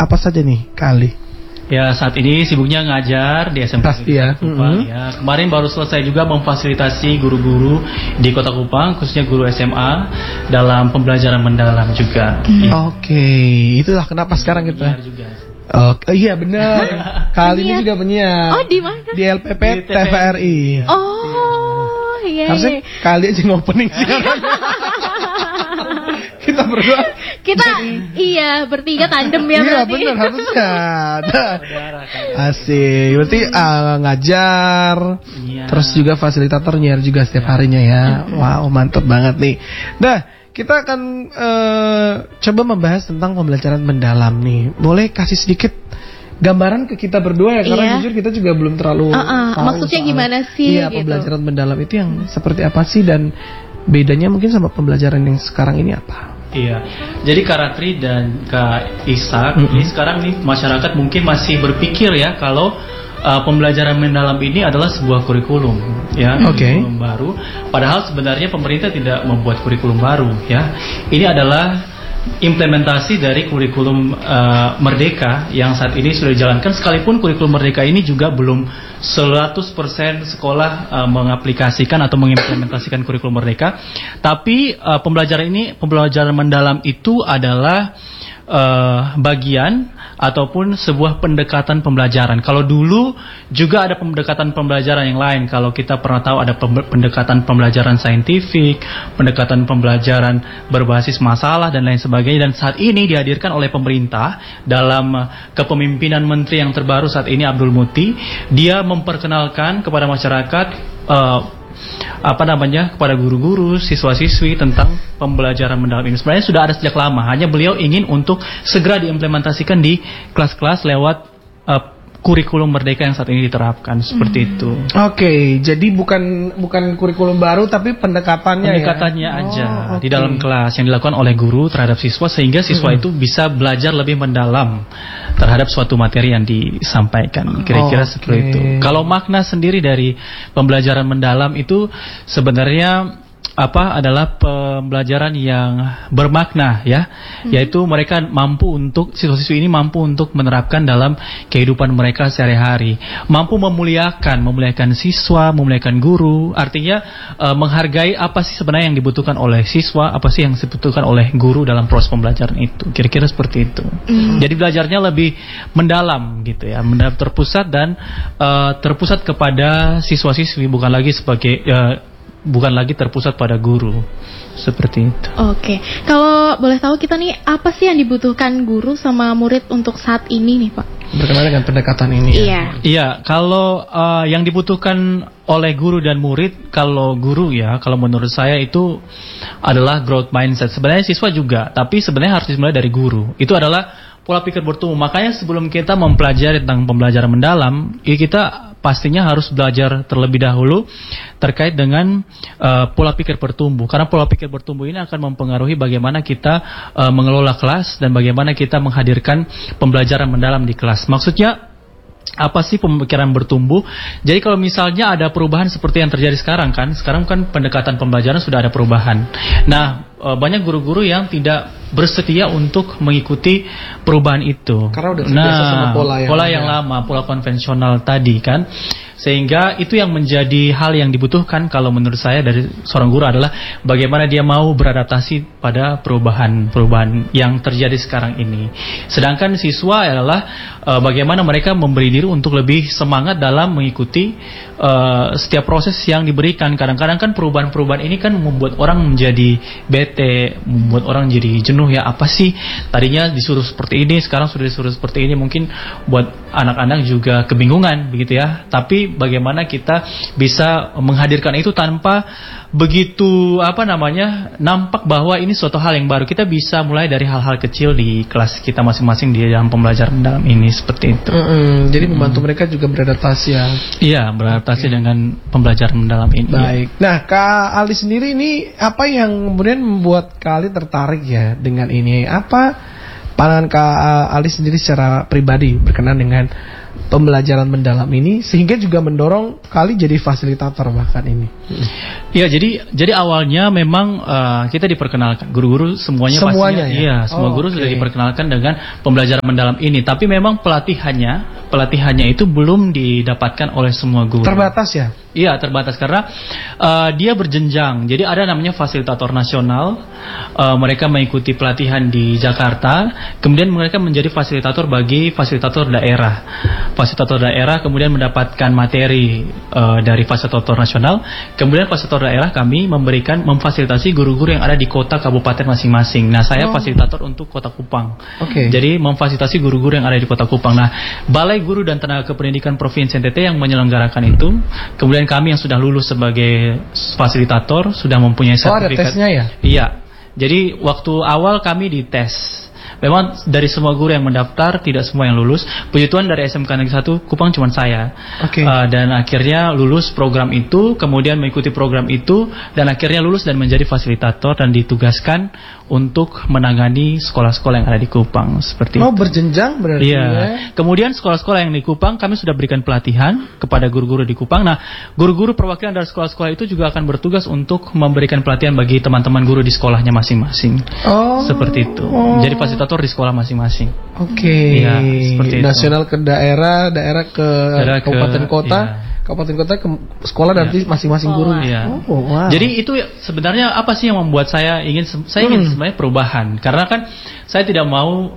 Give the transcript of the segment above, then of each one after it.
apa saja nih kali? Ya, saat ini sibuknya ngajar di SMP Pasti ya. Kupang. Ya, kemarin baru selesai juga memfasilitasi guru-guru di Kota Kupang, khususnya guru SMA dalam pembelajaran mendalam juga. Oke, itulah kenapa sekarang kita. Juga. Iya benar. Kali ini juga penyiar. Oh, di mana? Di LPP TVRI. Oh, iya. Harusnya kali aja ngopening sekarang. Kita berdua. Kita bertiga tandem ya Iya berarti. benar harusnya. Nah, asik. Berarti ngajar. Iya. Terus juga fasilitator nyiar juga setiap harinya ya. Wow, mantap banget nih. Nah, kita akan coba membahas tentang pembelajaran mendalam nih. Boleh kasih sedikit gambaran ke kita berdua ya, karena jujur kita juga belum terlalu tahu maksudnya gimana sih? Iya, gitu. pembelajaran mendalam itu yang seperti apa sih, dan bedanya mungkin sama pembelajaran yang sekarang ini apa? Iya, jadi Kak Ratri dan Kak Ishak, ini sekarang nih masyarakat mungkin masih berpikir ya kalau pembelajaran mendalam ini adalah sebuah kurikulum, ya, kurikulum baru. Padahal sebenarnya pemerintah tidak membuat kurikulum baru, ya. Ini adalah implementasi dari kurikulum Merdeka yang saat ini sudah dijalankan, sekalipun kurikulum Merdeka ini juga belum 100% sekolah mengaplikasikan atau mengimplementasikan kurikulum Merdeka. Tapi pembelajaran mendalam itu adalah bagian ataupun sebuah pendekatan pembelajaran. Kalau dulu juga ada pendekatan pembelajaran yang lain. Kalau kita pernah tahu ada pendekatan pembelajaran saintifik, pendekatan pembelajaran berbasis masalah dan lain sebagainya. Dan saat ini dihadirkan oleh pemerintah dalam kepemimpinan menteri yang terbaru saat ini, Abdul Muti. Dia memperkenalkan kepada masyarakat kepada guru-guru, siswa-siswi tentang pembelajaran mendalam ini. Sebenarnya sudah ada sejak lama, hanya beliau ingin untuk segera diimplementasikan di kelas-kelas lewat kurikulum Merdeka yang saat ini diterapkan, seperti itu. Oke, jadi bukan kurikulum baru tapi pendekatannya aja di dalam kelas yang dilakukan oleh guru terhadap siswa, sehingga siswa itu bisa belajar lebih mendalam terhadap suatu materi yang disampaikan. Kira-kira seperti itu. Kalau makna sendiri dari pembelajaran mendalam itu sebenarnya adalah pembelajaran yang bermakna, ya, yaitu mereka siswa-siswi ini mampu untuk menerapkan dalam kehidupan mereka sehari-hari, mampu memuliakan siswa, memuliakan guru, artinya menghargai apa sih sebenarnya yang dibutuhkan oleh siswa, apa sih yang dibutuhkan oleh guru dalam proses pembelajaran itu, kira-kira seperti itu. Jadi belajarnya lebih mendalam gitu ya, mendalam, terpusat dan terpusat kepada siswa-siswi, bukan lagi terpusat pada guru, seperti itu. Oke, kalau boleh tahu kita nih, apa sih yang dibutuhkan guru sama murid untuk saat ini nih Pak? Berkenaan dengan pendekatan ini. Iya, kalau yang dibutuhkan oleh guru dan murid, kalau guru ya, kalau menurut saya itu adalah growth mindset. Sebenarnya siswa juga, tapi sebenarnya harus dimulai dari guru. Itu adalah pola pikir bertumbuh. Makanya sebelum kita mempelajari tentang pembelajaran mendalam, ya kita pastinya harus belajar terlebih dahulu terkait dengan pola pikir bertumbuh. Karena pola pikir bertumbuh ini akan mempengaruhi bagaimana kita mengelola kelas dan bagaimana kita menghadirkan pembelajaran mendalam di kelas. Maksudnya apa sih pemikiran bertumbuh? Jadi kalau misalnya ada perubahan seperti yang terjadi sekarang kan pendekatan pembelajaran sudah ada perubahan. Nah, banyak guru-guru yang tidak bersedia untuk mengikuti perubahan itu. Karena udah terbiasa sama pola yang lama, pola konvensional tadi kan. Sehingga itu yang menjadi hal yang dibutuhkan kalau menurut saya dari seorang guru adalah bagaimana dia mau beradaptasi pada perubahan yang terjadi sekarang ini. Sedangkan siswa adalah bagaimana mereka memberi diri untuk lebih semangat dalam mengikuti setiap proses yang diberikan. Kadang-kadang kan perubahan-perubahan ini kan membuat orang menjadi bete, membuat orang jadi jenuh ya. Apa sih tadinya disuruh seperti ini, sekarang sudah disuruh seperti ini. Mungkin buat anak-anak juga kebingungan begitu ya. Tapi bagaimana kita bisa menghadirkan itu tanpa begitu nampak bahwa ini suatu hal yang baru. Kita bisa mulai dari hal-hal kecil di kelas kita masing-masing di dalam pembelajaran mendalam ini, seperti itu. Jadi membantu mereka juga beradaptasi ya. Iya, beradaptasi dengan pembelajaran mendalam ini. Baik. Nah, Kak Ali sendiri ini apa yang kemudian membuat Kak Ali tertarik ya dengan ini? Apa pandangan Kak Ali sendiri secara pribadi berkenan dengan pembelajaran mendalam ini sehingga juga mendorong Kali jadi fasilitator bahkan ini. Ya, jadi awalnya memang kita diperkenalkan guru-guru semuanya ya? Iya, semua guru sudah diperkenalkan dengan pembelajaran mendalam ini. Tapi memang pelatihannya itu belum didapatkan oleh semua guru. Terbatas ya? Iya, terbatas karena dia berjenjang. Jadi ada namanya fasilitator nasional. Mereka mengikuti pelatihan di Jakarta, kemudian mereka menjadi fasilitator bagi fasilitator daerah. Fasilitator daerah kemudian mendapatkan materi dari fasilitator nasional. Kemudian fasilitator daerah kami memfasilitasi guru-guru yang ada di kota kabupaten masing-masing. Nah, saya fasilitator untuk Kota Kupang. Jadi memfasilitasi guru-guru yang ada di Kota Kupang. Nah, Balai Guru dan Tenaga Kependidikan Provinsi NTT yang menyelenggarakan itu. Kemudian kami yang sudah lulus sebagai fasilitator sudah mempunyai sertifikat. Ada tesnya ya? Iya. Jadi waktu awal kami dites. Memang dari semua guru yang mendaftar tidak semua yang lulus. Puji Tuhan dari SMK Negeri 1 Kupang cuma saya. Dan akhirnya lulus program itu, kemudian mengikuti program itu, dan akhirnya lulus dan menjadi fasilitator dan ditugaskan untuk menangani sekolah-sekolah yang ada di Kupang seperti itu. Berjenjang berarti. Iya. Kemudian sekolah-sekolah yang di Kupang kami sudah berikan pelatihan kepada guru-guru di Kupang. Nah, guru-guru perwakilan dari sekolah-sekolah itu juga akan bertugas untuk memberikan pelatihan bagi teman-teman guru di sekolahnya masing-masing. Seperti itu. Jadi fasilitator di sekolah masing-masing. Ya, seperti itu. Nasional ke daerah ke kabupaten kota. Kabupaten kota ke sekolah nanti masing-masing guru. Jadi itu sebenarnya apa sih yang membuat saya ingin sebenarnya perubahan? Karena kan saya tidak mau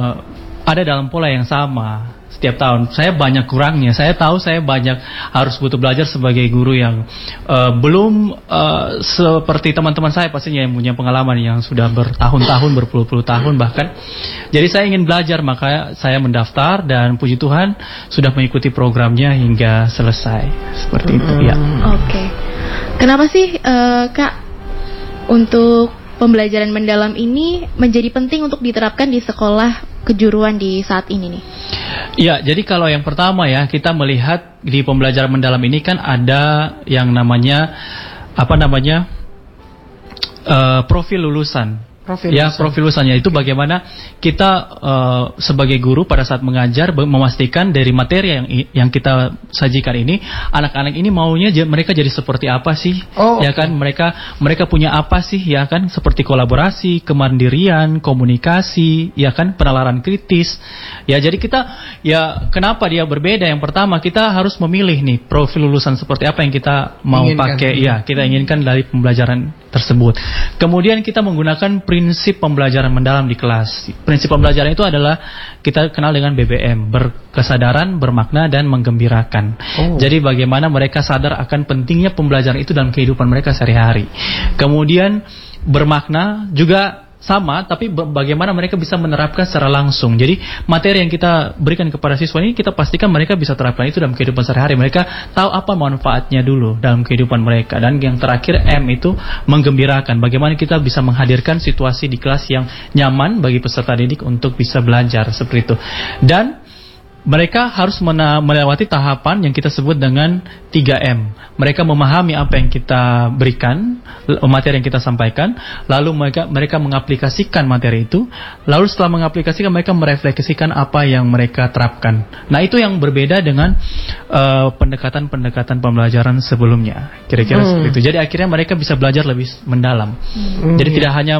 ada dalam pola yang sama setiap tahun. Saya banyak kurangnya. Saya tahu saya banyak harus butuh belajar sebagai guru yang belum seperti teman-teman saya pastinya yang punya pengalaman yang sudah bertahun-tahun, berpuluh-puluh tahun bahkan. Jadi saya ingin belajar, maka saya mendaftar dan puji Tuhan sudah mengikuti programnya hingga selesai. Seperti itu ya. Kenapa sih Kak untuk pembelajaran mendalam ini menjadi penting untuk diterapkan di sekolah kejuruan di saat ini nih? Ya, jadi kalau yang pertama ya, kita melihat di pembelajaran mendalam ini kan ada yang namanya profil lulusan. Profil lulusannya itu bagaimana kita sebagai guru pada saat mengajar memastikan dari materi yang kita sajikan ini, anak-anak ini maunya mereka jadi seperti apa sih? Ya kan, mereka punya apa sih? Ya kan, seperti kolaborasi, kemandirian, komunikasi, ya kan, penalaran kritis. Ya, jadi kita kenapa dia berbeda? Yang pertama, kita harus memilih nih profil lulusan seperti apa yang kita mau pakai. Ya, kita inginkan dari pembelajaran tersebut. Kemudian kita menggunakan prinsip pembelajaran mendalam di kelas. Prinsip pembelajaran itu adalah kita kenal dengan BBM, berkesadaran, bermakna, dan menggembirakan. Jadi bagaimana mereka sadar akan pentingnya pembelajaran itu dalam kehidupan mereka sehari-hari. Kemudian bermakna juga sama, tapi bagaimana mereka bisa menerapkan secara langsung. Jadi materi yang kita berikan kepada siswa ini kita pastikan mereka bisa terapkan itu dalam kehidupan sehari-hari. Mereka tahu apa manfaatnya dulu dalam kehidupan mereka. Dan yang terakhir M itu menggembirakan. Bagaimana kita bisa menghadirkan situasi di kelas yang nyaman bagi peserta didik untuk bisa belajar seperti itu. Dan mereka harus melewati tahapan yang kita sebut dengan 3M. Mereka memahami apa yang kita berikan, materi yang kita sampaikan, lalu mereka mengaplikasikan materi itu, lalu setelah mengaplikasikan mereka merefleksikan apa yang mereka terapkan. Nah, itu yang berbeda dengan pendekatan-pendekatan pembelajaran sebelumnya. Kira-kira seperti itu. Jadi akhirnya mereka bisa belajar lebih mendalam. Jadi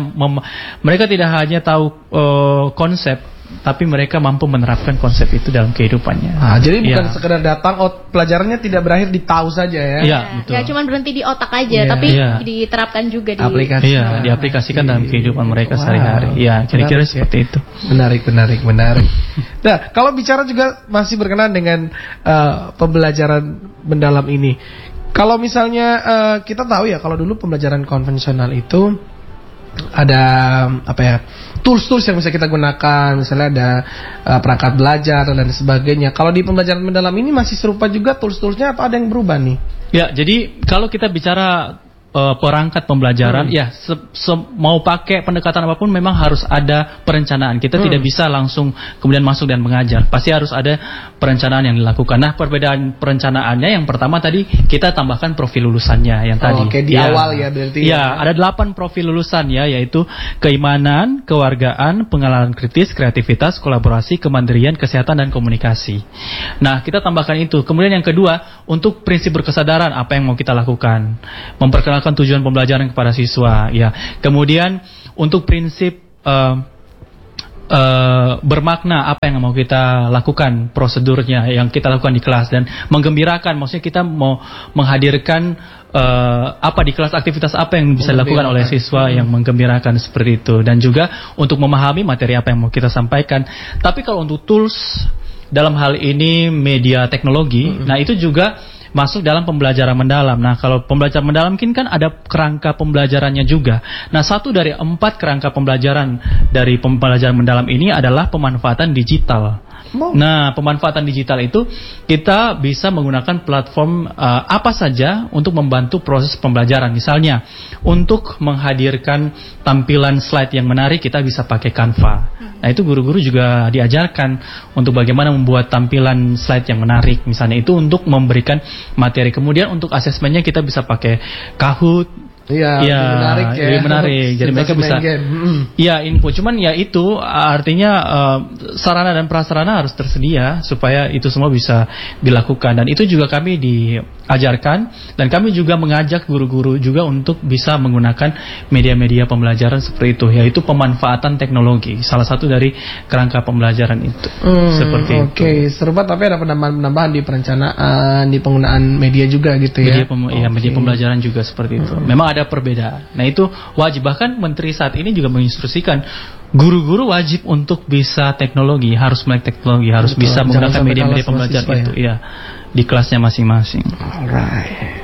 mereka tidak hanya tahu konsep, tapi mereka mampu menerapkan konsep itu dalam kehidupannya. Jadi bukan sekedar datang, pelajarannya tidak berakhir di tahu saja ya. Iya, betul. Gak cuma berhenti di otak aja, tapi diterapkan juga di aplikasi. Diaplikasikan dalam kehidupan mereka sehari-hari. Ya, kira-kira seperti itu. Menarik. Nah, kalau bicara juga masih berkenaan dengan pembelajaran mendalam ini. Kalau misalnya kita tahu ya, kalau dulu pembelajaran konvensional itu ada tools-tools yang bisa kita gunakan, misalnya ada perangkat belajar dan sebagainya. Kalau di pembelajaran mendalam ini masih serupa juga tools-toolsnya atau ada yang berubah nih? Ya, jadi kalau kita bicara perangkat pembelajaran, ya mau pakai pendekatan apapun memang harus ada perencanaan. Kita tidak bisa langsung kemudian masuk dan mengajar. Pasti harus ada perencanaan yang dilakukan. Nah, perbedaan perencanaannya yang pertama tadi kita tambahkan profil lulusannya yang tadi. Oke, di awal ya berarti. Ya, ada 8 profil lulusan ya, yaitu keimanan, kewargaan, pengalaman kritis, kreativitas, kolaborasi, kemandirian, kesehatan dan komunikasi. Nah, kita tambahkan itu. Kemudian yang kedua, untuk prinsip berkesadaran apa yang mau kita lakukan. Memperkenalkan tujuan pembelajaran kepada siswa ya. Kemudian untuk prinsip bermakna apa yang mau kita lakukan, prosedurnya yang kita lakukan di kelas, dan menggembirakan, maksudnya kita mau menghadirkan apa di kelas, aktivitas apa yang bisa dilakukan oleh siswa yang menggembirakan seperti itu, dan juga untuk memahami materi apa yang mau kita sampaikan. Tapi kalau untuk tools dalam hal ini media teknologi, nah itu juga masuk dalam pembelajaran mendalam. Nah, kalau pembelajaran mendalam mungkin kan ada kerangka pembelajarannya juga. Nah, 1 dari 4 kerangka pembelajaran dari pembelajaran mendalam ini adalah pemanfaatan digital. Nah, pemanfaatan digital itu kita bisa menggunakan platform apa saja untuk membantu proses pembelajaran. Misalnya, untuk menghadirkan tampilan slide yang menarik kita bisa pakai Canva. Nah, itu guru-guru juga diajarkan untuk bagaimana membuat tampilan slide yang menarik. Misalnya itu untuk memberikan materi. Kemudian untuk asesmennya kita bisa pakai Kahoot. Iya, lebih menarik. Jadi mereka bisa input. Cuman ya itu artinya sarana dan prasarana harus tersedia supaya itu semua bisa dilakukan. Dan itu juga kami diajarkan, dan kami juga mengajak guru-guru juga untuk bisa menggunakan media-media pembelajaran seperti itu, yaitu pemanfaatan teknologi. Salah satu dari kerangka pembelajaran itu. Seperti itu. Oke, serupa, tapi ada penambahan-penambahan di perencanaan, di penggunaan media juga gitu ya. Media pembelajaran juga seperti itu. Memang ada perbedaan. Nah, itu wajib. Bahkan Menteri saat ini juga menginstruksikan guru-guru wajib untuk bisa teknologi, harus melek teknologi, harus bisa menggunakan media-media pembelajaran itu ya di kelasnya masing-masing. Alright.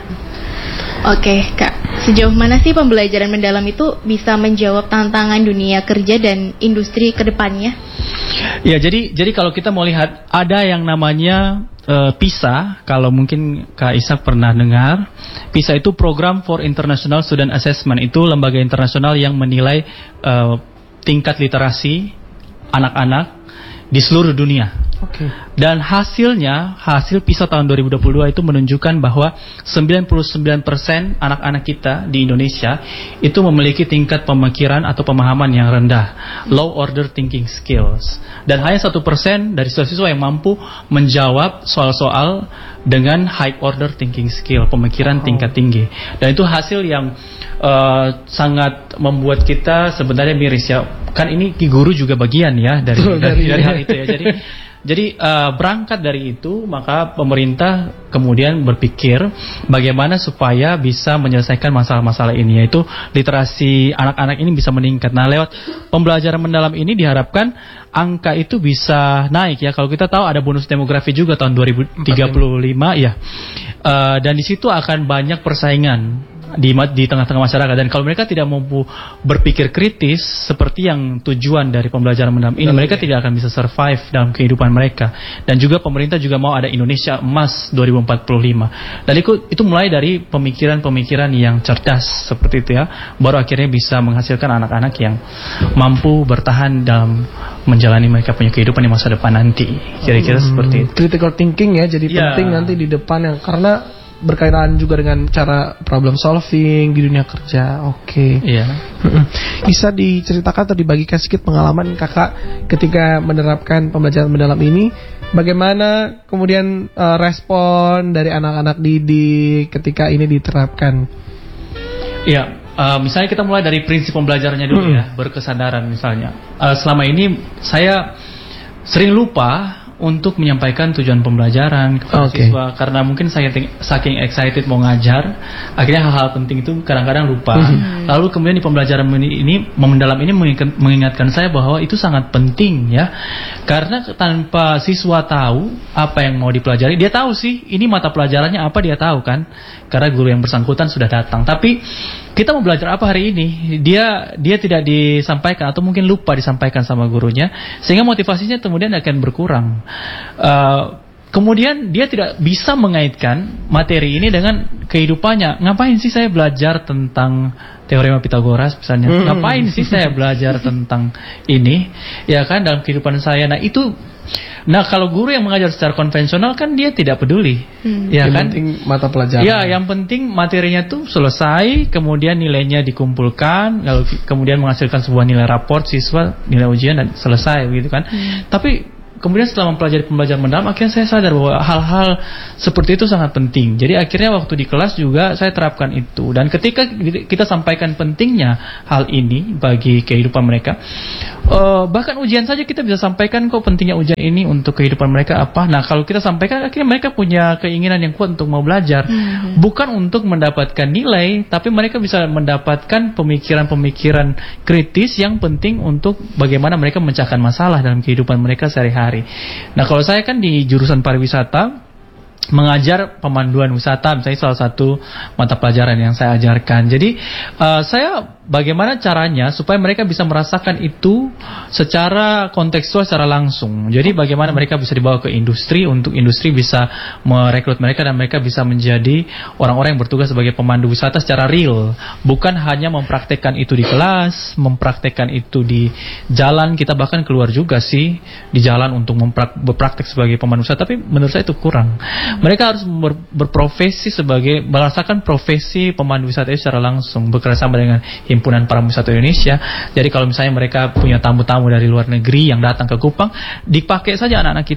Oke, Kak. Sejauh mana sih pembelajaran mendalam itu bisa menjawab tantangan dunia kerja dan industri ke depannya? Ya, jadi kalau kita mau lihat ada yang namanya PISA, kalau mungkin Kak Ishak pernah dengar. PISA itu Program for International Student Assessment, itu lembaga internasional yang menilai tingkat literasi anak-anak di seluruh dunia. Dan hasil PISA tahun 2022 itu menunjukkan bahwa 99% anak-anak kita di Indonesia itu memiliki tingkat pemikiran atau pemahaman yang rendah, low order thinking skills. Dan hanya 1% dari siswa-siswa yang mampu menjawab soal-soal dengan high order thinking skill, pemikiran tingkat tinggi. Dan itu hasil yang sangat membuat kita sebenarnya miris ya. Kan ini guru juga bagian ya dari hal itu ya. Jadi berangkat dari itu, maka pemerintah kemudian berpikir bagaimana supaya bisa menyelesaikan masalah-masalah ini, yaitu literasi anak-anak ini bisa meningkat. Nah, lewat pembelajaran mendalam ini diharapkan angka itu bisa naik ya. Kalau kita tahu ada bonus demografi juga tahun 2035 ya. Dan di situ akan banyak persaingan di tengah-tengah masyarakat, dan kalau mereka tidak mampu berpikir kritis seperti yang tujuan dari pembelajaran mendalam ini, mereka tidak akan bisa survive dalam kehidupan mereka. Dan juga pemerintah juga mau ada Indonesia Emas 2045. Dan itu mulai dari pemikiran-pemikiran yang cerdas seperti itu ya, baru akhirnya bisa menghasilkan anak-anak yang mampu bertahan dalam menjalani mereka punya kehidupan di masa depan nanti. Kira-kira seperti itu. Critical thinking ya, jadi penting nanti di depan, yang karena berkaitan juga dengan cara problem solving di dunia kerja. Bisa diceritakan atau dibagikan sedikit pengalaman Kakak ketika menerapkan pembelajaran mendalam ini, bagaimana kemudian respon dari anak-anak didik ketika ini diterapkan? Misalnya kita mulai dari prinsip pembelajarannya dulu ya, berkesadaran misalnya. Selama ini saya sering lupa untuk menyampaikan tujuan pembelajaran kepada siswa, karena mungkin saya saking excited mau ngajar, akhirnya hal-hal penting itu kadang-kadang lupa. Lalu kemudian di pembelajaran ini mendalam ini mengingatkan saya bahwa itu sangat penting ya, karena tanpa siswa tahu apa yang mau dipelajari, dia tahu sih ini mata pelajarannya apa, dia tahu kan, karena guru yang bersangkutan sudah datang, tapi kita mau belajar apa hari ini, dia tidak disampaikan atau mungkin lupa disampaikan sama gurunya, sehingga motivasinya kemudian akan berkurang. kemudian dia tidak bisa mengaitkan materi ini dengan kehidupannya. Ngapain sih saya belajar tentang teorema Pitagoras misalnya? Ngapain sih saya belajar tentang ini? Ya kan, dalam kehidupan saya. Nah, kalau guru yang mengajar secara konvensional kan dia tidak peduli. Ya kan? Yang penting mata pelajaran. Ya, yang penting materinya tuh selesai, kemudian nilainya dikumpulkan, lalu kemudian menghasilkan sebuah nilai raport siswa, nilai ujian dan selesai gitu kan. Tapi kemudian setelah mempelajari pembelajaran mendalam, akhirnya saya sadar bahwa hal-hal seperti itu sangat penting. Jadi akhirnya waktu di kelas juga saya terapkan itu. Dan ketika kita sampaikan pentingnya hal ini bagi kehidupan mereka, bahkan ujian saja kita bisa sampaikan kok pentingnya ujian ini untuk kehidupan mereka apa. Nah, kalau kita sampaikan, akhirnya mereka punya keinginan yang kuat untuk mau belajar. Bukan untuk mendapatkan nilai, tapi mereka bisa mendapatkan pemikiran-pemikiran kritis yang penting untuk bagaimana mereka memecahkan masalah dalam kehidupan mereka sehari-hari. Nah, kalau saya kan di jurusan pariwisata, mengajar pemanduan wisata, misalnya salah satu mata pelajaran yang saya ajarkan. Jadi saya bagaimana caranya supaya mereka bisa merasakan itu secara kontekstual, secara langsung. Jadi bagaimana mereka bisa dibawa ke industri, untuk industri bisa merekrut mereka dan mereka bisa menjadi orang-orang yang bertugas sebagai pemandu wisata secara real. Bukan hanya mempraktekkan itu di kelas, mempraktekkan itu di jalan. Kita bahkan keluar juga sih di jalan untuk berpraktek sebagai pemandu wisata, tapi menurut saya itu kurang. Mereka harus berprofesi sebagai, merasakan profesi pemandu wisata itu secara langsung, bekerjasama dengan Himpunan Pariwisata Indonesia. Jadi kalau misalnya mereka punya tamu-tamu dari luar negeri yang datang ke Kupang, dipakai saja anak-anak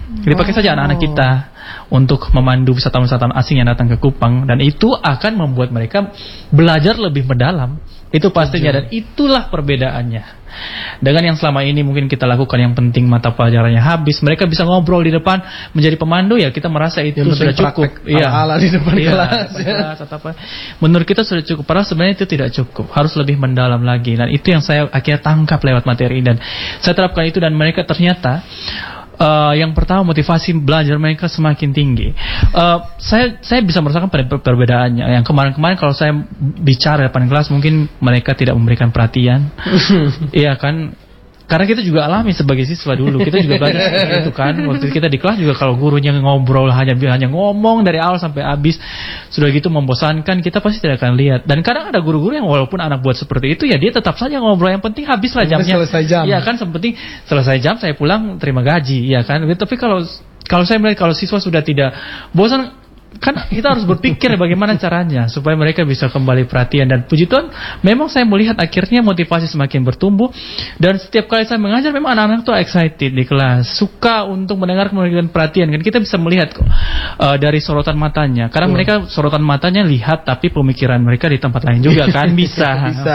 kita untuk memandu wisatawan-wisatawan asing yang datang ke Kupang, dan itu akan membuat mereka belajar lebih mendalam. Itu pastinya, dan itulah perbedaannya dengan yang selama ini mungkin kita lakukan. Yang penting mata pelajarannya habis, mereka bisa ngobrol di depan menjadi pemandu, ya kita merasa itu sudah cukup. Ala di depan kelas. Menurut kita sudah cukup, padahal sebenarnya itu tidak cukup, harus lebih mendalam lagi. Dan itu yang saya akhirnya tangkap lewat materi, dan saya terapkan itu, dan mereka ternyata yang pertama, motivasi belajar mereka semakin tinggi. Saya bisa merasakan perbedaannya. Yang kemarin-kemarin kalau saya bicara depan kelas, mungkin mereka tidak memberikan perhatian. Iya kan? Karena kita juga alami sebagai siswa dulu, kita juga belajar seperti itu kan. Waktu kita di kelas juga, kalau gurunya ngobrol hanya ngomong dari awal sampai habis, sudah gitu membosankan, kita pasti tidak akan lihat. Dan kadang ada guru-guru yang walaupun anak buat seperti itu, ya dia tetap saja ngobrol, yang penting habislah jamnya. Selesai jam. Iya kan, penting selesai jam, saya pulang terima gaji, ya kan. Tapi kalau saya melihat, kalau siswa sudah tidak bosan, kan kita harus berpikir bagaimana caranya supaya mereka bisa kembali perhatian. Dan puji Tuhan, memang saya melihat akhirnya motivasi semakin bertumbuh. Dan setiap kali saya mengajar, memang anak-anak tuh excited di kelas, suka untuk mendengar, memberikan perhatian. Kan kita bisa melihat kok dari sorotan matanya. Karena mereka sorotan matanya lihat, tapi pemikiran mereka di tempat lain juga kan. Bisa.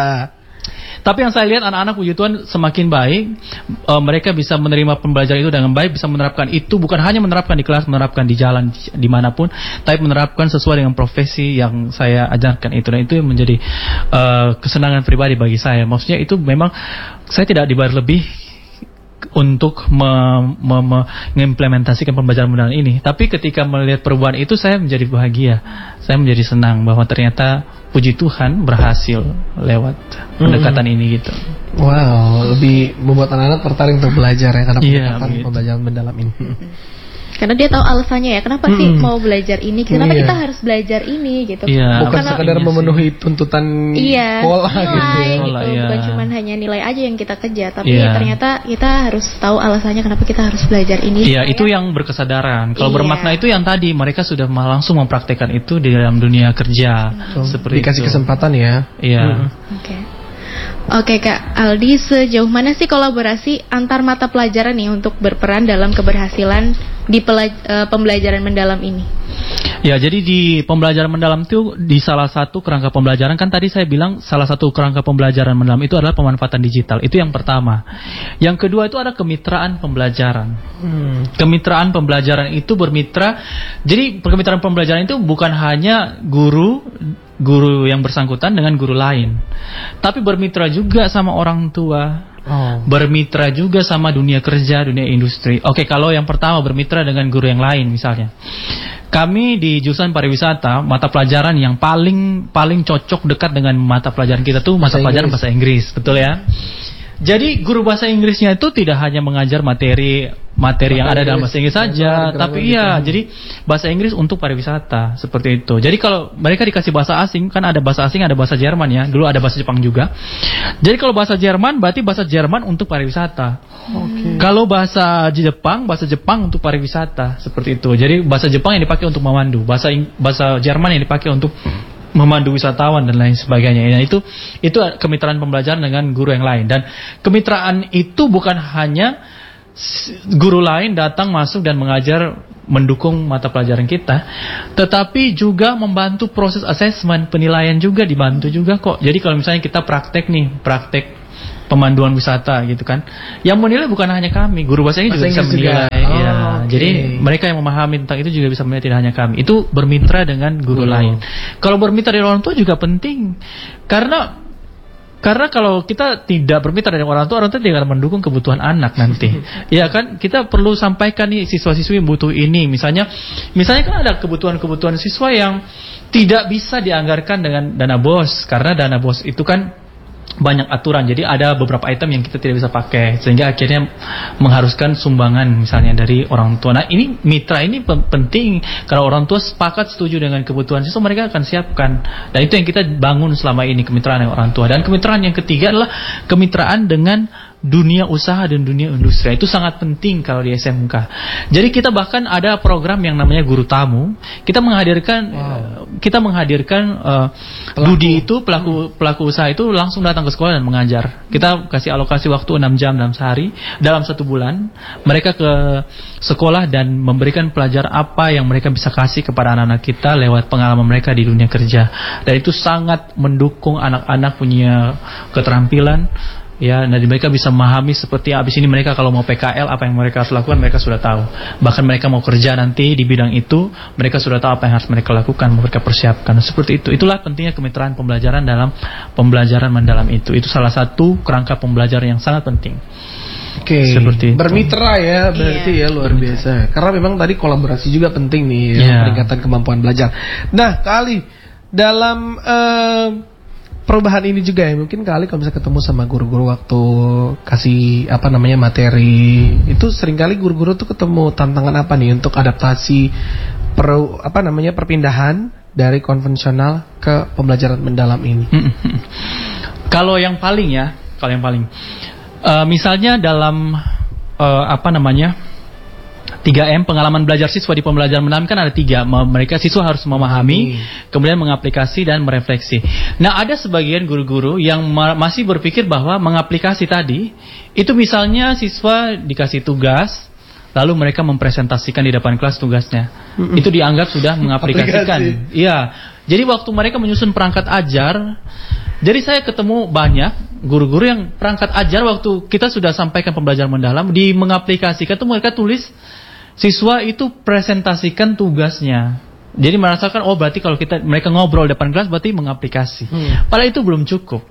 Tapi yang saya lihat, anak-anak puji Tuhan semakin baik. Mereka bisa menerima pembelajaran itu dengan baik, bisa menerapkan itu, bukan hanya menerapkan di kelas, menerapkan di jalan, dimanapun, tapi menerapkan sesuai dengan profesi yang saya ajarkan itu. Dan itu yang menjadi kesenangan pribadi bagi saya. Maksudnya itu memang saya tidak dibayar lebih untuk mengimplementasikan pembelajaran mendalam ini. Tapi ketika melihat perubahan itu, saya menjadi bahagia, saya menjadi senang bahwa ternyata puji Tuhan berhasil lewat pendekatan ini gitu. Wow, lebih membuat anak-anak tertarik untuk belajar ya, karena pendekatan pembelajaran mendalam ini. Karena dia tahu alasannya ya, kenapa sih mau belajar ini, kenapa kita harus belajar ini gitu. Bukan sekadar memenuhi tuntutan sekolah gitu. Bukan cuma hanya nilai aja yang kita kejar, tapi ternyata kita harus tahu alasannya kenapa kita harus belajar ini. Iya, itu yang berkesadaran. Kalau bermakna itu yang tadi, mereka sudah langsung mempraktekkan itu di dalam dunia kerja. Seperti dikasih itu. Kesempatan ya. Iya. Oke Kak Aldi, sejauh mana sih kolaborasi antar mata pelajaran nih untuk berperan dalam keberhasilan di pembelajaran mendalam ini? Ya, jadi di pembelajaran mendalam itu, di salah satu kerangka pembelajaran, kan tadi saya bilang salah satu kerangka pembelajaran mendalam itu adalah pemanfaatan digital. Itu yang pertama. Yang kedua itu ada kemitraan pembelajaran. Kemitraan pembelajaran itu bermitra. Jadi kemitraan pembelajaran itu bukan hanya guru yang bersangkutan dengan guru lain, tapi bermitra juga sama orang tua, bermitra juga sama dunia kerja, dunia industri. Oke, kalau yang pertama bermitra dengan guru yang lain, misalnya kami di jurusan pariwisata, mata pelajaran yang paling cocok dekat dengan mata pelajaran kita tuh mata pelajaran bahasa Inggris, betul ya? Jadi guru bahasa Inggrisnya itu tidak hanya mengajar materi materi yang ada dalam bahasa Inggris saja, tapi iya, jadi bahasa Inggris untuk pariwisata seperti itu. Jadi kalau mereka dikasih bahasa asing, kan ada bahasa asing, ada bahasa Jerman ya. Dulu ada bahasa Jepang juga. Jadi kalau bahasa Jerman berarti bahasa Jerman untuk pariwisata. Kalau bahasa Jepang untuk pariwisata seperti itu. Jadi bahasa Jepang yang dipakai untuk memandu, bahasa Jerman yang dipakai untuk memandu wisatawan dan lain sebagainya. Nah, itu kemitraan pembelajaran dengan guru yang lain, dan kemitraan itu bukan hanya guru lain datang masuk dan mengajar mendukung mata pelajaran kita, tetapi juga membantu proses asesmen, penilaian juga dibantu juga kok. Jadi kalau misalnya kita praktek pemanduan wisata gitu kan, yang menilai bukan hanya kami, guru bahasa Inggris juga bisa menilai. Jadi mereka yang memahami tentang itu juga bisa menilai, tidak hanya kami. Itu bermitra dengan guru lain. Kalau bermitra dengan orang tua juga penting, karena kalau kita tidak bermitra dengan orang tua tidak akan mendukung kebutuhan anak nanti. Ya kan, kita perlu sampaikan nih, siswa-siswi butuh ini. Misalnya kan ada kebutuhan siswa yang tidak bisa dianggarkan dengan dana BOS, karena dana BOS itu kan banyak aturan. Jadi ada beberapa item yang kita tidak bisa pakai, sehingga akhirnya mengharuskan sumbangan misalnya dari orang tua. Nah, ini mitra ini penting. Kalau orang tua sepakat setuju dengan kebutuhan siswa, mereka akan siapkan. Dan itu yang kita bangun selama ini, kemitraan dengan orang tua. Dan kemitraan yang ketiga adalah kemitraan dengan dunia usaha dan dunia industri. Itu sangat penting kalau di SMK. Jadi kita bahkan ada program yang namanya guru tamu. Kita menghadirkan Dudi itu, pelaku usaha itu langsung datang ke sekolah dan mengajar. Kita kasih alokasi waktu 6 jam dalam sehari, dalam 1 bulan mereka ke sekolah dan memberikan pelajaran apa yang mereka bisa kasih kepada anak-anak kita lewat pengalaman mereka di dunia kerja. Dan itu sangat mendukung anak-anak punya keterampilan. Ya, dan mereka bisa memahami seperti abis ini mereka kalau mau PKL apa yang mereka harus lakukan, mereka sudah tahu. Bahkan mereka mau kerja nanti di bidang itu, mereka sudah tahu apa yang harus mereka lakukan, mereka persiapkan. Seperti itu. Itulah pentingnya kemitraan pembelajaran dalam pembelajaran mendalam itu. Itu salah satu kerangka pembelajaran yang sangat penting. Seperti bermitra ya, berarti ya luar biasa. Karena memang tadi kolaborasi juga penting nih, peningkatan kemampuan belajar. Nah, kali dalam perubahan ini juga ya, mungkin kali kalau bisa ketemu sama guru-guru waktu kasih materi, itu seringkali guru-guru tuh ketemu tantangan apa nih untuk adaptasi perpindahan dari konvensional ke pembelajaran mendalam ini. Kalau yang paling misalnya dalam 3M, pengalaman belajar siswa di pembelajaran mendalam kan ada 3. Siswa harus memahami, kemudian mengaplikasi dan merefleksi. Nah, ada sebagian guru-guru yang masih berpikir bahwa mengaplikasi tadi itu misalnya siswa dikasih tugas, lalu mereka mempresentasikan di depan kelas tugasnya. Itu dianggap sudah mengaplikasikan. Iya. Jadi waktu mereka menyusun perangkat ajar, jadi saya ketemu banyak guru-guru yang perangkat ajar waktu kita sudah sampaikan pembelajaran mendalam, di mengaplikasikan itu mereka tulis siswa itu presentasikan tugasnya. Jadi merasakan berarti kalau mereka ngobrol depan kelas berarti mengaplikasi. Padahal itu belum cukup.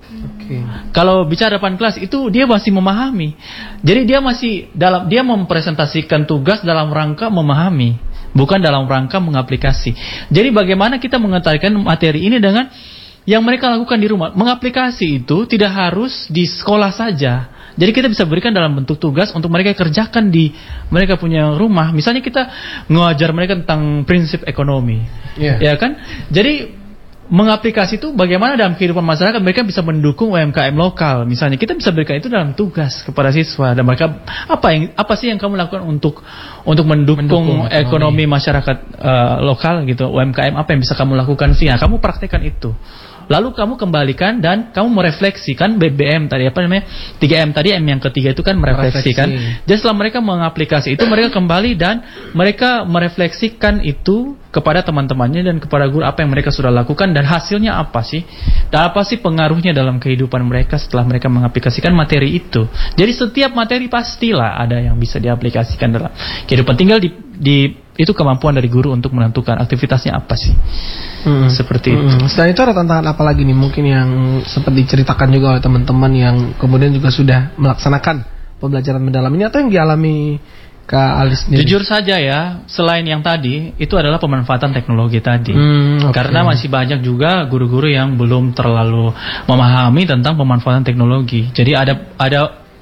Kalau bicara depan kelas itu dia masih memahami. Jadi dia mempresentasikan tugas dalam rangka memahami, bukan dalam rangka mengaplikasi. Jadi bagaimana kita mengetahui materi ini dengan yang mereka lakukan di rumah. Mengaplikasi itu tidak harus di sekolah saja. Jadi kita bisa berikan dalam bentuk tugas untuk mereka kerjakan di mereka punya rumah. Misalnya kita ngajar mereka tentang prinsip ekonomi, ya kan? Jadi mengaplikasi itu bagaimana dalam kehidupan masyarakat mereka bisa mendukung UMKM lokal. Misalnya kita bisa berikan itu dalam tugas kepada siswa, dan mereka apa sih yang kamu lakukan untuk mendukung ekonomi masyarakat lokal gitu, UMKM apa yang bisa kamu lakukan sih? Nah, kamu praktekkan itu. Lalu kamu kembalikan dan kamu merefleksikan BBM tadi 3M tadi, M yang ketiga itu kan merefleksikan. Jadi setelah mereka mengaplikasi itu, mereka kembali dan mereka merefleksikan itu kepada teman-temannya dan kepada guru apa yang mereka sudah lakukan dan hasilnya apa sih? Dan apa sih pengaruhnya dalam kehidupan mereka setelah mereka mengaplikasikan materi itu. Jadi setiap materi pastilah ada yang bisa diaplikasikan dalam kehidupan. Tinggal itu kemampuan dari guru untuk menentukan aktivitasnya apa sih. Seperti itu. Selain itu ada tantangan apa lagi nih mungkin yang sempat diceritakan juga oleh teman-teman yang kemudian juga sudah melaksanakan pembelajaran mendalam ini atau yang dialami Kak Alis sendiri? Jujur saja ya, selain yang tadi itu adalah pemanfaatan teknologi tadi. Karena masih banyak juga guru-guru yang belum terlalu memahami tentang pemanfaatan teknologi. Jadi ada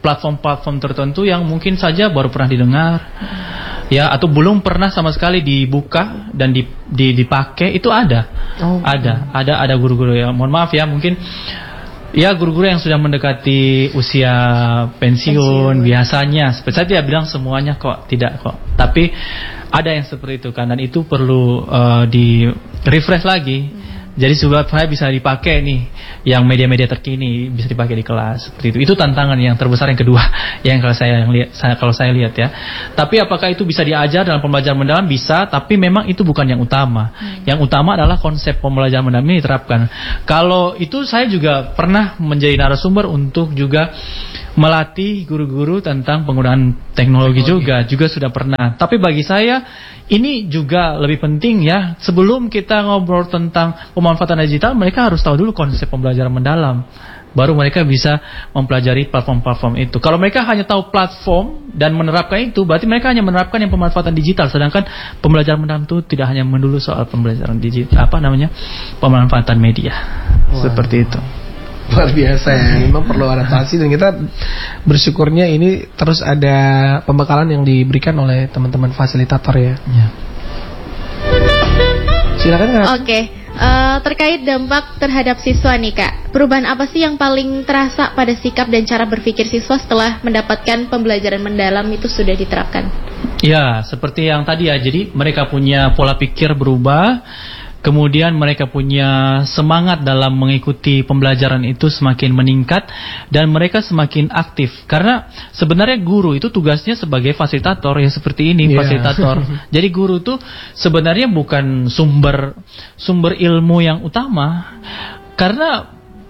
platform-platform tertentu yang mungkin saja baru pernah didengar, ya, atau belum pernah sama sekali dibuka dan dipakai. Itu ada guru-guru ya, mohon maaf ya, mungkin ya guru-guru yang sudah mendekati usia pensiun biasanya. Seperti saya tidak bilang semuanya kok, tidak kok, tapi ada yang seperti itu kan, dan itu perlu di refresh lagi. Jadi supaya bisa dipakai nih, yang media-media terkini bisa dipakai di kelas seperti itu. Itu tantangan yang terbesar yang kedua yang kalau saya lihat ya. Tapi apakah itu bisa diajar dalam pembelajaran mendalam? Bisa, tapi memang itu bukan yang utama. Yang utama adalah konsep pembelajaran mendalam ini diterapkan. Kalau itu saya juga pernah menjadi narasumber untuk juga melatih guru-guru tentang penggunaan teknologi juga sudah pernah. Tapi bagi saya ini juga lebih penting ya, sebelum kita ngobrol tentang pemanfaatan digital, mereka harus tahu dulu konsep pembelajaran mendalam. Baru mereka bisa mempelajari platform-platform itu. Kalau mereka hanya tahu platform dan menerapkan itu, berarti mereka hanya menerapkan yang pemanfaatan digital. Sedangkan pembelajaran mendalam itu tidak hanya melulu soal pembelajaran digital, pemanfaatan media. Seperti itu. Luar biasa ya, memang perlu adaptasi, dan kita bersyukurnya ini terus ada pembekalan yang diberikan oleh teman-teman fasilitator ya. Silakan Kak. Oke. Terkait dampak terhadap siswa nih Kak, perubahan apa sih yang paling terasa pada sikap dan cara berpikir siswa setelah mendapatkan pembelajaran mendalam itu sudah diterapkan? Ya, seperti yang tadi ya, jadi mereka punya pola pikir berubah. Kemudian mereka punya semangat dalam mengikuti pembelajaran itu semakin meningkat, dan mereka semakin aktif. Karena sebenarnya guru itu tugasnya sebagai fasilitator ya, seperti ini, fasilitator. Jadi guru itu sebenarnya bukan sumber ilmu yang utama. Karena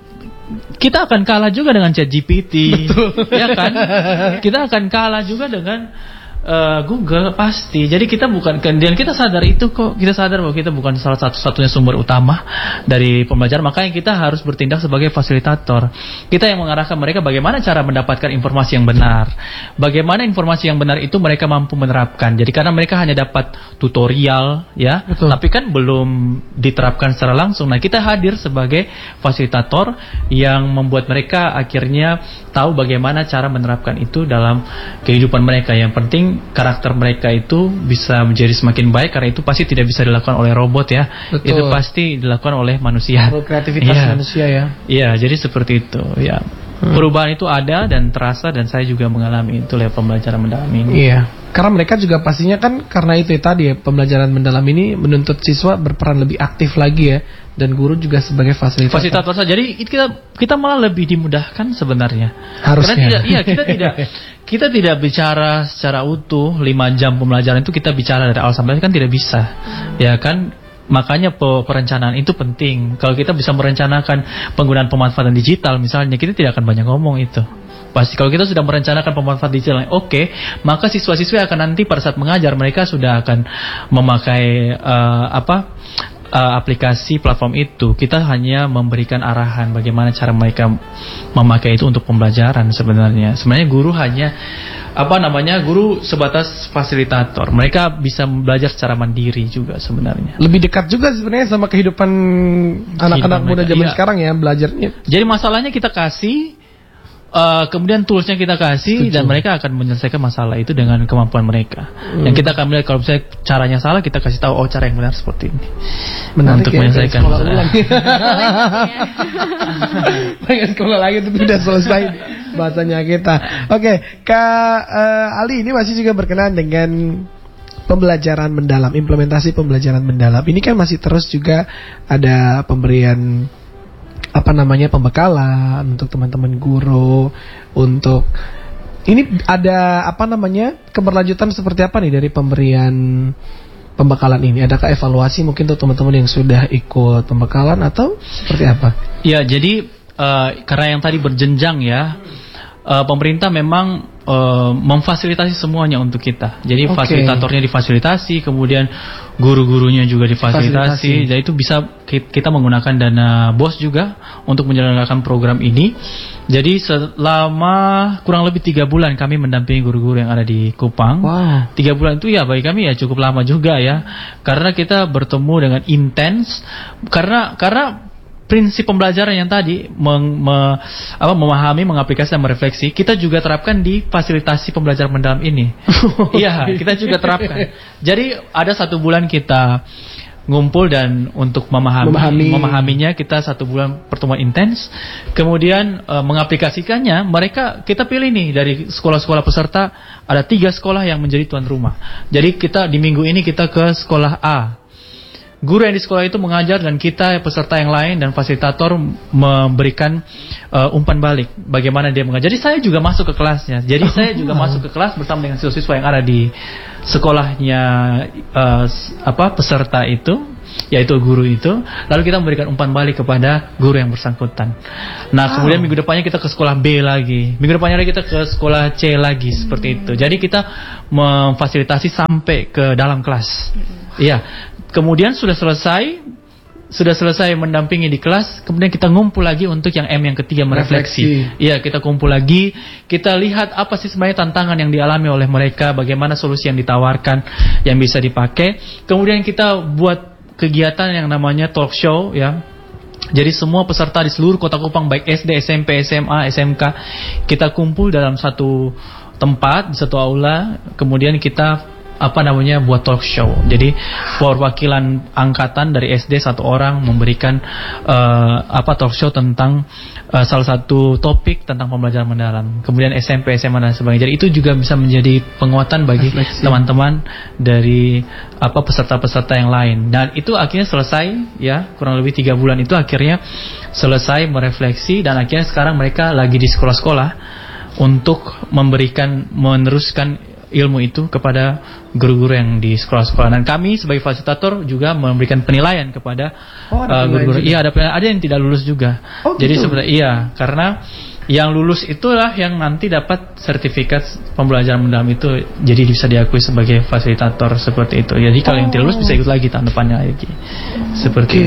kita akan kalah juga dengan ChatGPT, ya kan? Kita akan kalah juga dengan Google pasti. Jadi kita bukan, dan kita sadar itu kok. Kita sadar bahwa kita bukan salah satu-satunya sumber utama dari pembelajaran. Makanya kita harus bertindak sebagai fasilitator. Kita yang mengarahkan mereka bagaimana cara mendapatkan informasi yang benar. Bagaimana informasi yang benar itu mereka mampu menerapkan. Jadi karena mereka hanya dapat tutorial ya, tapi kan belum diterapkan secara langsung. Nah, kita hadir sebagai fasilitator yang membuat mereka akhirnya tahu bagaimana cara menerapkan itu dalam kehidupan mereka. Yang penting karakter mereka itu bisa menjadi semakin baik, karena itu pasti tidak bisa dilakukan oleh robot ya. Betul. Itu pasti dilakukan oleh manusia. Kreativitas manusia ya. Iya, jadi seperti itu ya. Perubahan itu ada dan terasa, dan saya juga mengalami itu lewat pembelajaran mendalam ini. Iya. Karena mereka juga pastinya kan, karena itu tadi ya, pembelajaran mendalam ini menuntut siswa berperan lebih aktif lagi ya, dan guru juga sebagai fasilitator saja. Jadi kita malah lebih dimudahkan sebenarnya. Harusnya. Karena kita tidak bicara secara utuh 5 jam pembelajaran itu kita bicara dari awal sampai akhir kan tidak bisa. Ya kan? Makanya perencanaan itu penting. Kalau kita bisa merencanakan penggunaan pemanfaatan digital misalnya, kita tidak akan banyak ngomong itu. Pasti kalau kita sudah merencanakan pemanfaatan digital yang oke, maka siswa-siswa akan nanti pada saat mengajar mereka sudah akan memakai aplikasi platform itu. Kita hanya memberikan arahan bagaimana cara mereka memakai itu untuk pembelajaran sebenarnya. Sebenarnya guru hanya guru sebatas fasilitator. Mereka bisa belajar secara mandiri juga sebenarnya. Lebih dekat juga sebenarnya sama kehidupan anak-anak muda zaman sekarang ya belajarnya. Jadi masalahnya kita kasih, kemudian toolsnya kita kasih, dan mereka akan menyelesaikan masalah itu dengan kemampuan mereka. Dan kita akan melihat kalau misalnya caranya salah, kita kasih tahu cara yang benar seperti ini. Menarik untuk menyelesaikan masalah. Pengen sekolah lagi tapi udah selesai bahasanya kita. Oke, Kak Ali ini masih juga berkenaan dengan pembelajaran mendalam, implementasi pembelajaran mendalam. Ini kan masih terus juga ada pemberian pembekalan untuk teman-teman guru, untuk ini ada keberlanjutan seperti apa nih dari pemberian pembekalan ini? Adakah evaluasi mungkin untuk teman-teman yang sudah ikut pembekalan atau seperti apa? Ya, jadi karena yang tadi berjenjang ya, pemerintah memang memfasilitasi semuanya untuk kita. Jadi fasilitatornya difasilitasi, kemudian guru-gurunya juga difasilitasi. Jadi itu bisa kita menggunakan dana BOS juga untuk menjalankan program ini. Jadi selama kurang lebih 3 bulan kami mendampingi guru-guru yang ada di Kupang. 3 bulan itu ya bagi kami ya cukup lama juga ya. Karena kita bertemu dengan intens. Karena prinsip pembelajaran yang tadi memahami, mengaplikasikan, merefleksi, kita juga terapkan di fasilitasi pembelajaran mendalam ini. Iya, kita juga terapkan. Jadi ada 1 bulan kita ngumpul dan untuk memahaminya kita 1 bulan pertemuan intens. Kemudian mengaplikasikannya, kita pilih nih dari sekolah-sekolah peserta, ada 3 sekolah yang menjadi tuan rumah. Jadi kita di minggu ini kita ke sekolah A. Guru yang di sekolah itu mengajar dan kita peserta yang lain dan fasilitator memberikan umpan balik bagaimana dia mengajar. Jadi saya juga masuk ke kelasnya. Jadi saya juga masuk ke kelas bersama dengan siswa-siswa yang ada di sekolahnya peserta itu, yaitu guru itu. Lalu kita memberikan umpan balik kepada guru yang bersangkutan. Nah, kemudian minggu depannya kita ke sekolah B lagi. Minggu depannya lagi kita ke sekolah C lagi, seperti itu. Jadi kita memfasilitasi sampai ke dalam kelas. Iya. Kemudian sudah selesai mendampingi di kelas, kemudian kita ngumpul lagi untuk yang M yang ketiga, merefleksi. Iya, kita kumpul lagi, kita lihat apa sih sebenarnya tantangan yang dialami oleh mereka, bagaimana solusi yang ditawarkan yang bisa dipakai. Kemudian kita buat kegiatan yang namanya talk show, ya. Jadi semua peserta di seluruh Kota Kupang, baik SD, SMP, SMA, SMK, kita kumpul dalam satu tempat, di satu aula, kemudian kita buat talk show. Jadi perwakilan angkatan dari SD 1 orang memberikan talk show tentang salah satu topik tentang pembelajaran mendalam. Kemudian SMP, SMA dan sebagainya. Jadi itu juga bisa menjadi penguatan bagi teman-teman dari peserta-peserta yang lain. Dan itu akhirnya selesai, ya, kurang lebih 3 bulan itu akhirnya selesai merefleksi, dan akhirnya sekarang mereka lagi di sekolah-sekolah untuk meneruskan ilmu itu kepada guru-guru yang di sekolah-sekolah. Dan kami sebagai fasilitator juga memberikan penilaian kepada guru-guru. Iya, ada yang tidak lulus juga. Jadi sebenarnya karena yang lulus itulah yang nanti dapat sertifikat pembelajaran mendalam itu, jadi bisa diakui sebagai fasilitator seperti itu. Jadi kalau yang tidak lulus bisa ikut lagi tahun depannya lagi. Seperti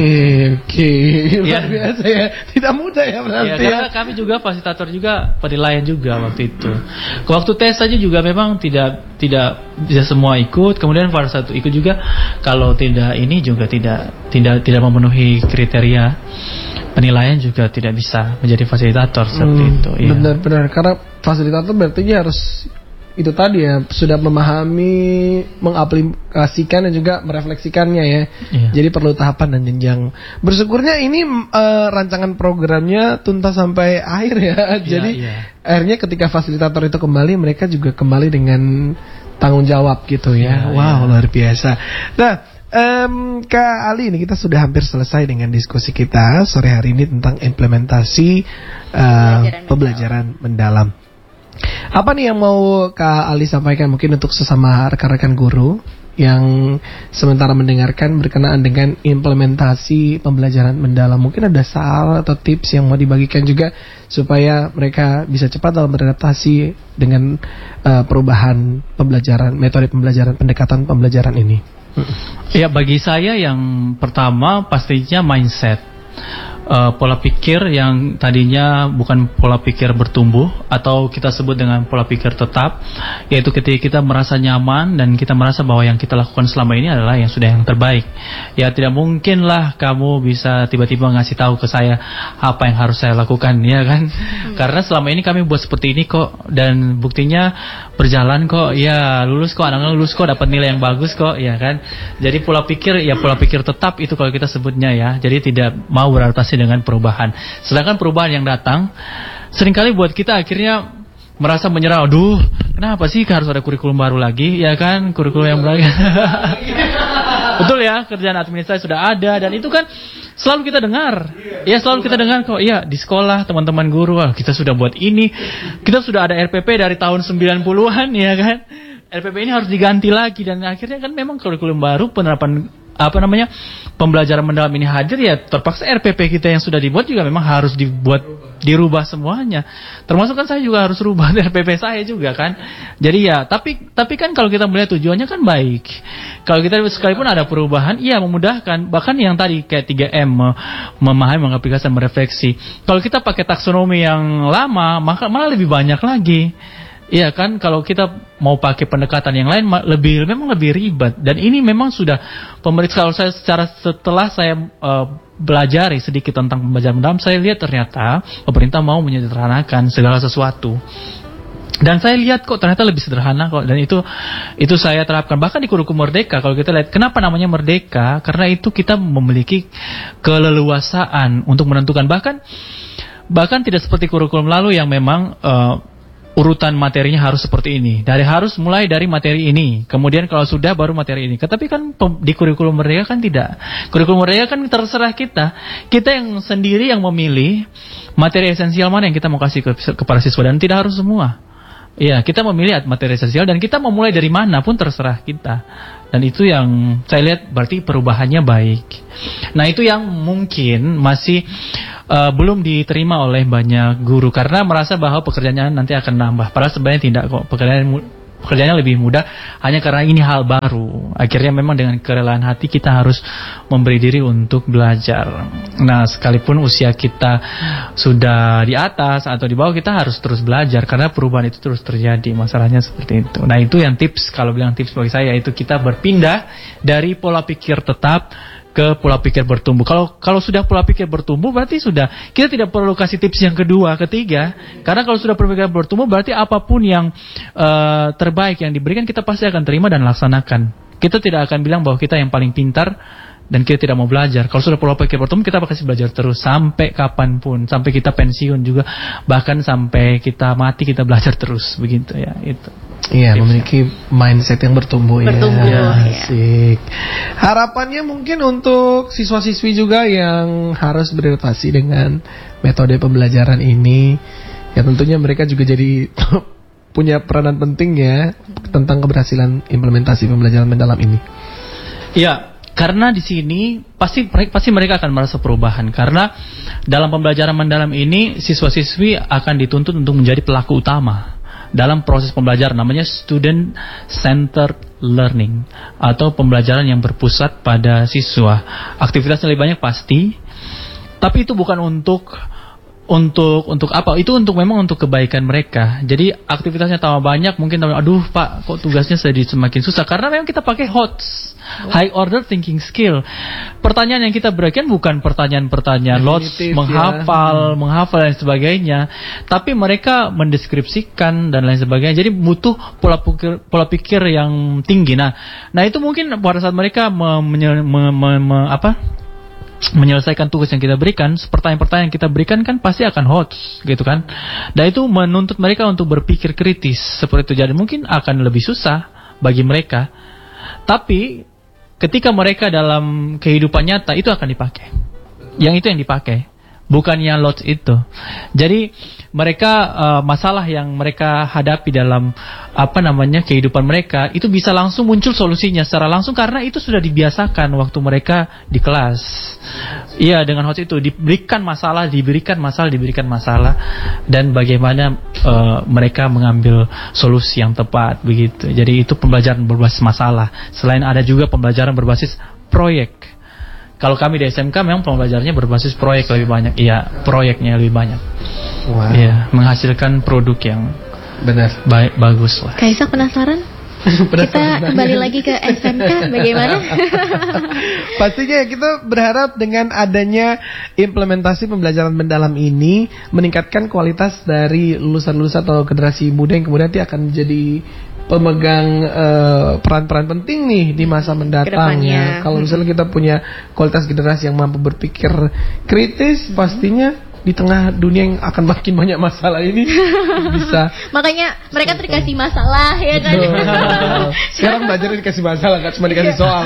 luar biasa ya. Tidak mudah ya berarti. Karena kami juga fasilitator juga, penilaian juga waktu itu. Waktu tes saja juga memang tidak bisa semua ikut. Kemudian pada satu ikut juga, kalau tidak ini juga tidak memenuhi kriteria penilaian juga tidak bisa menjadi fasilitator seperti itu. Ya. Benar-benar, karena fasilitator berarti harus itu tadi ya, sudah memahami, mengaplikasikan dan juga merefleksikannya ya. Iya. Jadi perlu tahapan dan jenjang. Bersyukurnya ini rancangan programnya tuntas sampai akhir ya. Jadi akhirnya ketika fasilitator itu kembali, mereka juga kembali dengan tanggung jawab gitu ya. Luar biasa. Nah, Kak Ali, ini kita sudah hampir selesai dengan diskusi kita sore hari ini tentang implementasi pembelajaran mendalam. Apa nih yang mau Kak Ali sampaikan mungkin untuk sesama rekan-rekan guru yang sementara mendengarkan berkenaan dengan implementasi pembelajaran mendalam? Mungkin ada saran atau tips yang mau dibagikan juga supaya mereka bisa cepat dalam beradaptasi dengan perubahan pembelajaran, metode pembelajaran, pendekatan pembelajaran ini. Ya, bagi saya yang pertama pastinya mindset. Pola pikir yang tadinya bukan pola pikir bertumbuh atau kita sebut dengan pola pikir tetap, yaitu ketika kita merasa nyaman dan kita merasa bahwa yang kita lakukan selama ini adalah yang sudah yang terbaik. Ya, tidak mungkinlah kamu bisa tiba-tiba ngasih tahu ke saya apa yang harus saya lakukan, ya kan? Karena selama ini kami buat seperti ini kok, dan buktinya berjalan kok, ya lulus kok, anak-anak lulus kok, dapat nilai yang bagus kok, ya kan? Jadi pola pikir tetap itu kalau kita sebutnya ya. Jadi tidak mau beradaptasi dengan perubahan. Sedangkan perubahan yang datang seringkali buat kita akhirnya merasa menyerah. Aduh, kenapa sih harus ada kurikulum baru lagi? Ya kan, kurikulum yang baru. Betul ya, kerjaan administrasi sudah ada, dan itu kan selalu kita dengar. Ya, selalu kita dengar kok. Iya, di sekolah teman-teman guru, kita sudah buat ini. Kita sudah ada RPP dari tahun 90-an, ya kan? RPP ini harus diganti lagi, dan akhirnya kan memang kurikulum baru, penerapan pembelajaran mendalam ini hadir, ya terpaksa RPP kita yang sudah dibuat juga memang harus dirubah semuanya. Termasuk kan saya juga harus rubah RPP saya juga kan. Jadi ya, tapi kan kalau kita melihat tujuannya kan baik. Kalau kita sekalipun ada perubahan, iya memudahkan. Bahkan yang tadi kayak 3M, memahami, mengaplikasikan, merefleksi. Kalau kita pakai taksonomi yang lama, maka malah lebih banyak lagi. Iya kan, kalau kita mau pakai pendekatan yang lain memang lebih ribet. Dan ini memang sudah pemerintah, kalau saya setelah saya belajari sedikit tentang pembelajaran mendalam, saya lihat ternyata pemerintah mau menyederhanakan segala sesuatu. Dan saya lihat kok ternyata lebih sederhana kok, dan itu saya terapkan bahkan di kurikulum Merdeka. Kalau kita lihat kenapa namanya Merdeka, karena itu kita memiliki keleluasaan untuk menentukan, bahkan tidak seperti kurikulum lalu yang memang urutan materinya harus seperti ini. Harus mulai dari materi ini, kemudian kalau sudah baru materi ini. Tetapi kan di kurikulum Merdeka kan tidak. Kurikulum Merdeka kan terserah kita. Kita yang sendiri yang memilih materi esensial mana yang kita mau kasih kepada siswa, dan tidak harus semua. Iya, kita memilih materi esensial dan kita mau mulai dari mana pun terserah kita. Dan itu yang saya lihat berarti perubahannya baik. Nah, itu yang mungkin masih belum diterima oleh banyak guru karena merasa bahwa pekerjaannya nanti akan nambah. Padahal sebenarnya tidak kok. Pekerjaannya lebih mudah hanya karena ini hal baru. Akhirnya memang dengan kerelaan hati kita harus memberi diri untuk belajar. Nah, sekalipun usia kita sudah di atas atau di bawah, kita harus terus belajar karena perubahan itu terus terjadi. Masalahnya seperti itu. Nah, itu yang tips, kalau bilang tips bagi saya, itu kita berpindah dari pola pikir tetap ke pola pikir bertumbuh. Kalau sudah pola pikir bertumbuh berarti sudah, kita tidak perlu kasih tips yang kedua, ketiga. Karena kalau sudah pola pikir bertumbuh berarti apapun yang terbaik yang diberikan kita pasti akan terima dan laksanakan. Kita tidak akan bilang bahwa kita yang paling pintar dan kita tidak mau belajar. Kalau sudah pola pikir bertumbuh, kita pasti belajar terus sampai kapanpun, sampai kita pensiun juga, bahkan sampai kita mati kita belajar terus, begitu ya. Itu. Iya, memiliki mindset yang bertumbuh ya. Asik. Harapannya mungkin untuk siswa-siswi juga yang harus beradaptasi dengan metode pembelajaran ini, ya tentunya mereka juga jadi punya peranan penting ya tentang keberhasilan implementasi pembelajaran mendalam ini. Iya, karena di sini pasti mereka akan merasa perubahan, karena dalam pembelajaran mendalam ini siswa-siswi akan dituntut untuk menjadi pelaku utama dalam proses pembelajaran, namanya student centered learning atau pembelajaran yang berpusat pada siswa. Aktivitasnya lebih banyak pasti, tapi itu bukan untuk apa? Itu memang untuk kebaikan mereka. Jadi aktivitasnya tambah banyak, mungkin aduh Pak, kok tugasnya jadi semakin susah, karena memang kita pakai HOTS, high order thinking skill. Pertanyaan yang kita berikan bukan pertanyaan lots, menghafal dan sebagainya, tapi mereka mendeskripsikan dan lain sebagainya. Jadi butuh pola pikir yang tinggi. Nah itu mungkin pada saat mereka menyelesaikan tugas yang kita berikan, pertanyaan-pertanyaan yang kita berikan kan pasti akan hot gitu kan. Dan itu menuntut mereka untuk berpikir kritis seperti itu. Jadi mungkin akan lebih susah bagi mereka. Tapi ketika mereka dalam kehidupan nyata itu akan dipakai. Yang itu yang dipakai, bukannya lots itu. Jadi mereka masalah yang mereka hadapi dalam kehidupan mereka itu bisa langsung muncul solusinya secara langsung karena itu sudah dibiasakan waktu mereka di kelas. Iya, dengan HOTS itu diberikan masalah dan bagaimana mereka mengambil solusi yang tepat begitu. Jadi itu pembelajaran berbasis masalah. Selain ada juga pembelajaran berbasis proyek. Kalau kami di SMK memang pembelajarannya berbasis proyek lebih banyak. Iya, proyeknya lebih banyak. Wow. Iya, menghasilkan produk yang bagus lah. Kaisa penasaran? Kita kembali lagi ke SMK, bagaimana? Pastinya kita berharap dengan adanya implementasi pembelajaran mendalam ini meningkatkan kualitas dari lulusan-lulusan atau generasi muda yang kemudian nanti akan jadi pemegang peran-peran penting nih di masa mendatang ya. Kalau misalnya kita punya kualitas generasi yang mampu berpikir kritis, pastinya di tengah dunia yang akan makin banyak masalah ini bisa. Makanya mereka dikasih masalah ya kan. Sekarang belajar dikasih masalah, nggak cuma dikasih soal.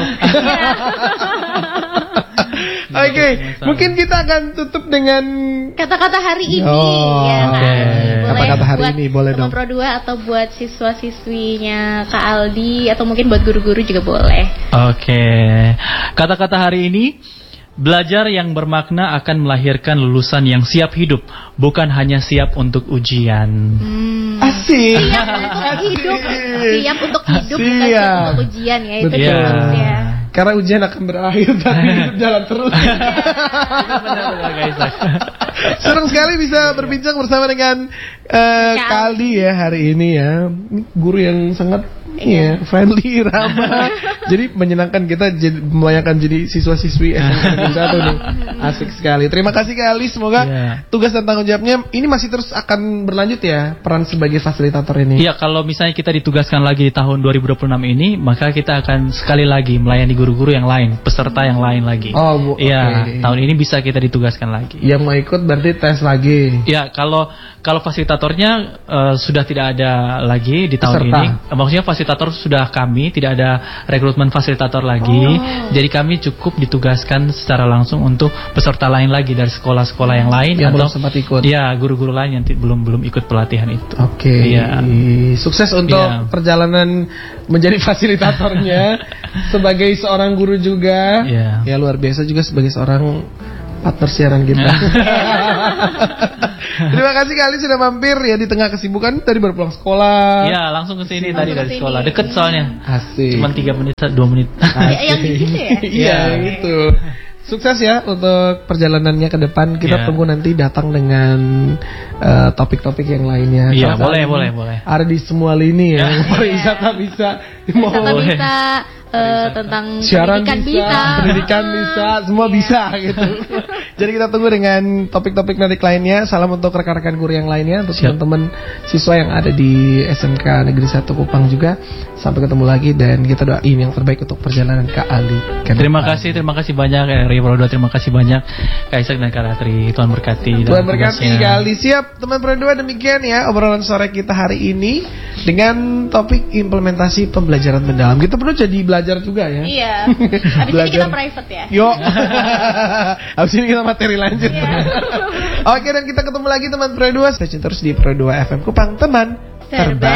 Oke, mungkin kita akan tutup dengan kata-kata hari ini. Kata-kata hari ini boleh dong. Pro 2 atau buat siswa-siswinya Kak Aldi atau mungkin buat guru-guru juga boleh. Oke. Kata-kata hari ini, belajar yang bermakna akan melahirkan lulusan yang siap hidup, bukan hanya siap untuk ujian. Asik. Siap untuk hidup, bukan siap untuk ujian ya. Itu maksudnya. Karena ujian akan berakhir tapi hidup jalan terus. Senang sekali bisa berbincang bersama dengan Kaldi ya hari ini ya. Guru yang sangat friendly, ramah. Jadi menyenangkan kita membayangkan jadi siswa-siswi SMK Negeri 1 nih. Asik sekali. Terima kasih Kak Ali. Semoga tugas dan tanggung jawabnya ini masih terus akan berlanjut ya, peran sebagai fasilitator ini. Iya, kalau misalnya kita ditugaskan lagi di tahun 2026 ini, maka kita akan sekali lagi melayani guru-guru yang lain, peserta yang lain lagi. Oh, iya, tahun ini bisa kita ditugaskan lagi. Yang mau ikut berarti tes lagi. Iya, kalau fasilitatornya sudah tidak ada lagi di tahun ini. Maksudnya fasilitator sudah kami, tidak ada rekrutmen fasilitator lagi. Jadi kami cukup ditugaskan secara langsung untuk peserta lain lagi dari sekolah-sekolah yang lain yang atau belum sempat ikut. Ya, guru-guru lain yang belum ikut pelatihan itu. Oke. Sukses untuk perjalanan menjadi fasilitatornya sebagai seorang guru juga. Ya luar biasa juga sebagai seorang partner siaran kita. Terima kasih kali sudah mampir ya di tengah kesibukan tadi baru pulang sekolah. Iya, langsung ke sini tadi dari sekolah. Deket soalnya. Asik. Cuma 3 menit, 2 menit. Yang di situ ya? Iya, gitu. Sukses ya untuk perjalanannya ke depan. Kita tunggu nanti datang dengan topik-topik yang lainnya. Iya, boleh. Ada di semua lini ya. Pariwisata bisa. Tentang siaran pendidikan bisa, semua bisa gitu. Jadi kita tunggu dengan topik-topik menarik lainnya. Salam untuk rekan-rekan guru yang lainnya, untuk teman-teman siswa yang ada di SMK Negeri 1 Kupang juga. Sampai ketemu lagi dan kita doain yang terbaik untuk perjalanan Kak Ali. Terima kasih banyak Ria Prodo, terima kasih banyak Kak Isak dan Kak Ratri. Tuhan berkati. Tuhan berkati Kak Ali. Siap teman Prodo, demikian ya obrolan sore kita hari ini dengan topik implementasi pembelajaran mendalam. Kita perlu jadi belajar juga ya. Iya. Habis ini kita private ya. Yuk. Habis ini kita materi lanjut. Oke, dan kita ketemu lagi teman Pro 2. Stay tune terus di Pro 2 FM Kupang, teman terbaik.